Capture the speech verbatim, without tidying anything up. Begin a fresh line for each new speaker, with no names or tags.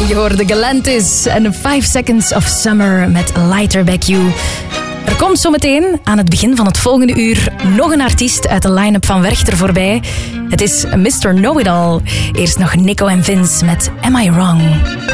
Je hoorde Galantis en five seconds of Summer met Lighter Back You. Er komt zometeen aan het begin van het volgende uur nog een artiest uit de line-up van Werchter voorbij. Het is mister Know-It-All. Eerst nog Nico en Vince met Am I Wrong?